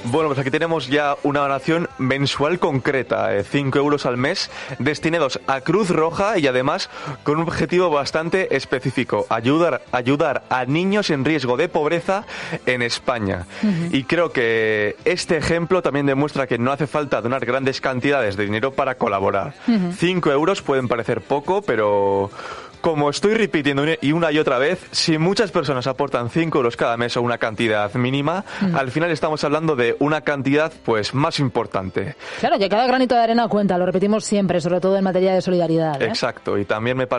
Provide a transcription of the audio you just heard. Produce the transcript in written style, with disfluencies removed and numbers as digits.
Bueno, pues aquí tenemos ya una donación mensual concreta, 5 euros al mes, destinados a Cruz Roja y además con un objetivo bastante específico, ayudar a niños en riesgo de pobreza en España. Y creo que este ejemplo también demuestra que no hace falta donar grandes cantidades de dinero para colaborar. 5 euros pueden parecer poco, pero como estoy repitiendo una y otra vez, si muchas personas aportan 5 euros cada mes o una cantidad mínima, al final estamos hablando de una cantidad pues más importante. Claro, que cada granito de arena cuenta, lo repetimos siempre, sobre todo en materia de solidaridad, ¿eh? Exacto, y también me parece